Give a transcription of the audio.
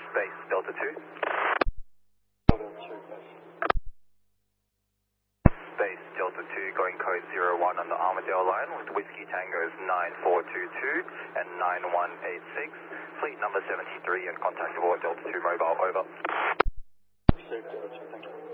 Base Delta 2. Base Delta 2 going code 01 on the Armadale line with Whiskey Tangos 9422 and 9186. Fleet number 73 and contact aboard Delta 2 mobile, over. Delta 2, thank you.